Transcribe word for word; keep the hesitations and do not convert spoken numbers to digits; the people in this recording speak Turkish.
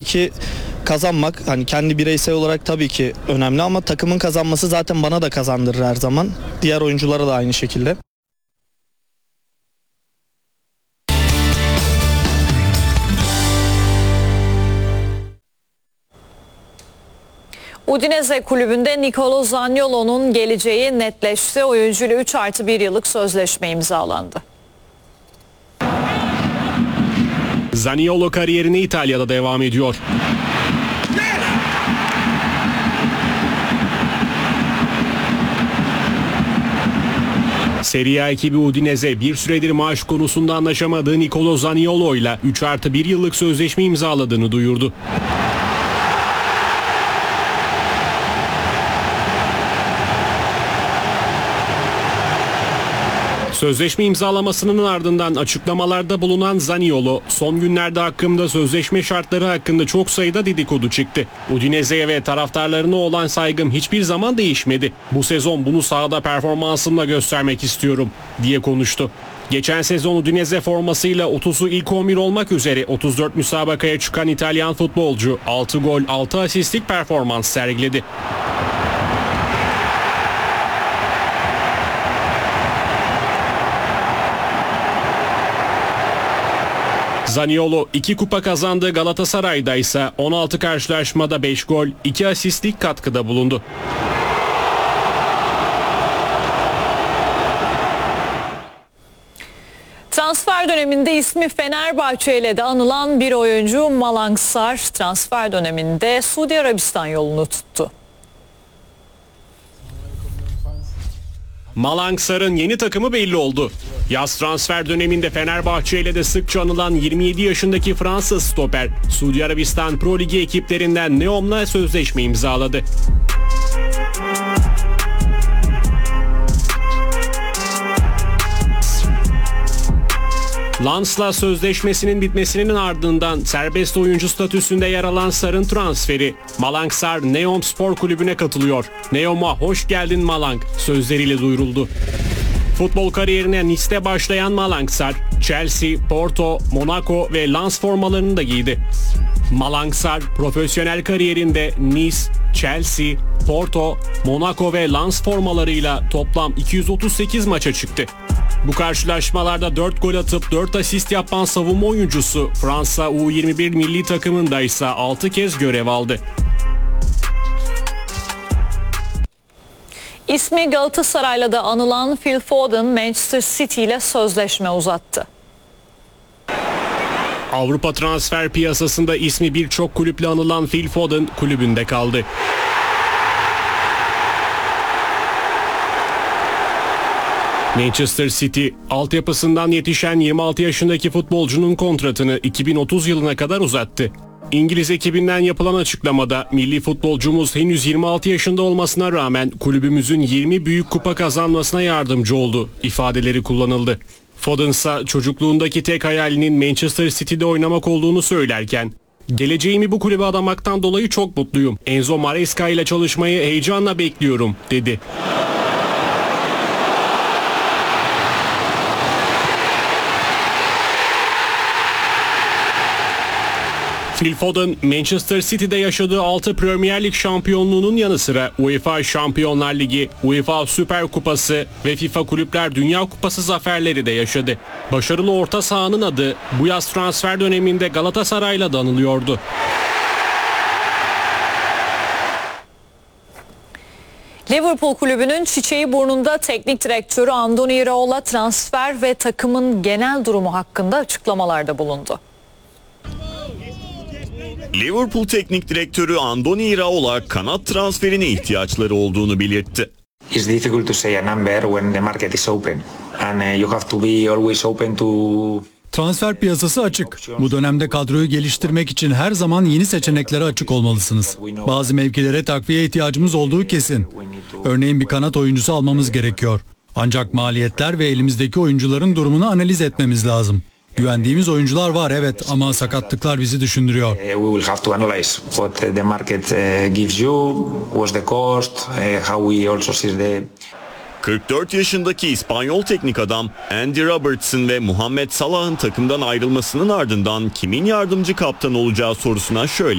ki kazanmak, hani kendi bireysel olarak tabii ki önemli ama takımın kazanması zaten bana da kazandırır her zaman. Diğer oyunculara da aynı şekilde. Udinese kulübünde Nicolo Zaniolo'nun geleceği netleşti. Oyuncuyla üç artı bir yıllık sözleşme imzalandı. Zaniolo kariyerine İtalya'da devam ediyor. Serie A ekibi Udinese bir süredir maaş konusunda anlaşamadığı Nicolo Zaniolo ile üç artı bir yıllık sözleşme imzaladığını duyurdu. Sözleşme imzalamasının ardından açıklamalarda bulunan Zaniolo, son günlerde hakkımda sözleşme şartları hakkında çok sayıda dedikodu çıktı. Udinese'ye ve taraftarlarına olan saygım hiçbir zaman değişmedi. Bu sezon bunu sahada performansımla göstermek istiyorum diye konuştu. Geçen sezon Udinese formasıyla otuzu ilk on bir olmak üzere otuz dört müsabakaya çıkan İtalyan futbolcu altı gol altı asistlik performans sergiledi. Zaniolo iki kupa kazandığı Galatasaray'da ise on altı karşılaşmada beş gol, iki asistlik katkıda bulundu. Transfer döneminde ismi Fenerbahçe ile de anılan bir oyuncu Malang Sarr transfer döneminde Suudi Arabistan yolunu tuttu. Malang Sarr'ın yeni takımı belli oldu. Yaz transfer döneminde Fenerbahçe ile de sıkça anılan yirmi yedi yaşındaki Fransız stoper, Suudi Arabistan Pro Ligi ekiplerinden Neom'la sözleşme imzaladı. Lens'la sözleşmesinin bitmesinin ardından serbest oyuncu statüsünde yer alan Sarr'ın transferi. Malang Sarr Neom Spor Kulübü'ne katılıyor. Neom'a hoş geldin Malang sözleriyle duyuruldu. Futbol kariyerine Nice'te başlayan Malang Sarr, Chelsea, Porto, Monaco ve Lens formalarını da giydi. Malang Sarr profesyonel kariyerinde Nice, Chelsea, Porto, Monaco ve Lens formalarıyla toplam iki yüz otuz sekiz maça çıktı. Bu karşılaşmalarda dört gol atıp dört asist yapan savunma oyuncusu Fransa U yirmi bir milli takımında ise altı kez görev aldı. İsmi Galatasaray'la da anılan Phil Foden Manchester City ile sözleşme uzattı. Avrupa transfer piyasasında ismi birçok kulüple anılan Phil Foden kulübünde kaldı. Manchester City, altyapısından yetişen yirmi altı yaşındaki futbolcunun kontratını iki bin otuz yılına kadar uzattı. İngiliz ekibinden yapılan açıklamada milli futbolcumuz henüz yirmi altı yaşında olmasına rağmen kulübümüzün yirmi büyük kupa kazanmasına yardımcı oldu ifadeleri kullanıldı. Foden ise çocukluğundaki tek hayalinin Manchester City'de oynamak olduğunu söylerken, "Geleceğimi bu kulübe adamaktan dolayı çok mutluyum. Enzo Maresca ile çalışmayı heyecanla bekliyorum," dedi. Phil Foden, Manchester City'de yaşadığı altı Premier Lig şampiyonluğunun yanı sıra UEFA Şampiyonlar Ligi, UEFA Süper Kupası ve FIFA Kulüpler Dünya Kupası zaferleri de yaşadı. Başarılı orta sahanın adı bu yaz transfer döneminde Galatasaray'la da anılıyordu. Liverpool kulübünün çiçeği burnunda teknik direktörü Andoni Iraola transfer ve takımın genel durumu hakkında açıklamalarda bulundu. Liverpool teknik direktörü Andoni Iraola kanat transferine ihtiyaçları olduğunu belirtti. It's difficult to say a number when the market is open and you have to be always open to. Transfer piyasası açık. Bu dönemde kadroyu geliştirmek için her zaman yeni seçeneklere açık olmalısınız. Bazı mevkilere takviye ihtiyacımız olduğu kesin. Örneğin bir kanat oyuncusu almamız gerekiyor. Ancak maliyetler ve elimizdeki oyuncuların durumunu analiz etmemiz lazım. Güvendiğimiz oyuncular var evet ama sakatlıklar bizi düşündürüyor. We will have to analyze what the market gives you, what's the cost, how we also see the. kırk dört yaşındaki İspanyol teknik adam Andy Robertson ve Muhammed Salah'ın takımdan ayrılmasının ardından kimin yardımcı kaptan olacağı sorusuna şöyle